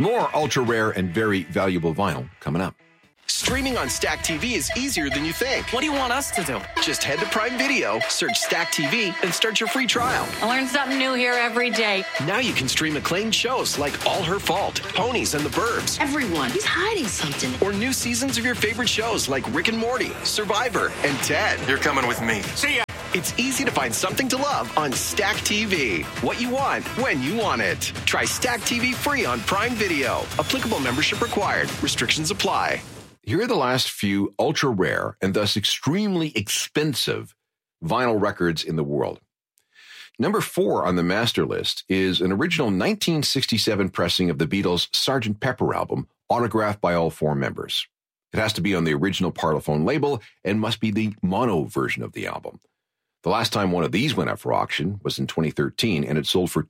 More ultra-rare and very valuable vinyl coming up. Streaming on Stack TV is easier than you think. What do you want us to do? Just head to Prime Video, search Stack TV, and start your free trial. I learn something new here every day. Now you can stream acclaimed shows like All Her Fault, Ponies, and the Burbs. Everyone is hiding something. Or new seasons of your favorite shows like Rick and Morty, Survivor, and Ted. You're coming with me. See ya! It's easy to find something to love on Stack TV. What you want, when you want it. Try Stack TV free on Prime Video. Applicable membership required. Restrictions apply. Here are the last few ultra-rare and thus extremely expensive vinyl records in the world. Number 4 on the master list is an original 1967 pressing of the Beatles' Sgt. Pepper album, autographed by all 4 members. It has to be on the original Parlophone label and must be the mono version of the album. The last time one of these went up for auction was in 2013, and it sold for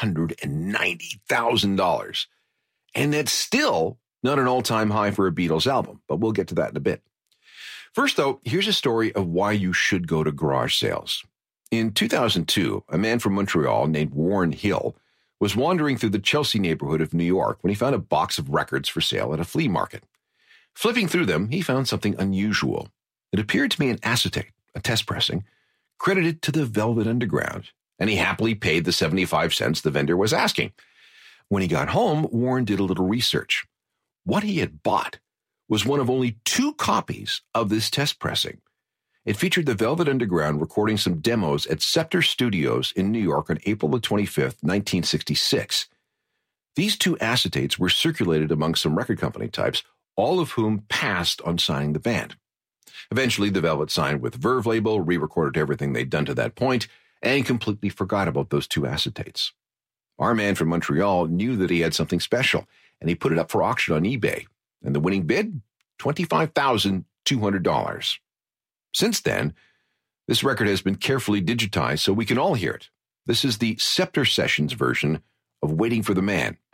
$290,000. And that's still not an all-time high for a Beatles album, but we'll get to that in a bit. First, though, here's a story of why you should go to garage sales. In 2002, a man from Montreal named Warren Hill was wandering through the Chelsea neighborhood of New York when he found a box of records for sale at a flea market. Flipping through them, he found something unusual. It appeared to be an acetate, a test pressing, credited to the Velvet Underground, and he happily paid the 75 cents the vendor was asking. When he got home, Warren did a little research. What he had bought was one of only 2 copies of this test pressing. It featured the Velvet Underground recording some demos at Scepter Studios in New York on April the 25th, 1966. These 2 acetates were circulated among some record company types, all of whom passed on signing the band. Eventually, the Velvet signed with Verve label, re-recorded everything they'd done to that point, and completely forgot about those 2 acetates. Our man from Montreal knew that he had something special, and he put it up for auction on eBay. And the winning bid? $25,200. Since then, this record has been carefully digitized so we can all hear it. This is the Scepter Sessions version of Waiting for the Man.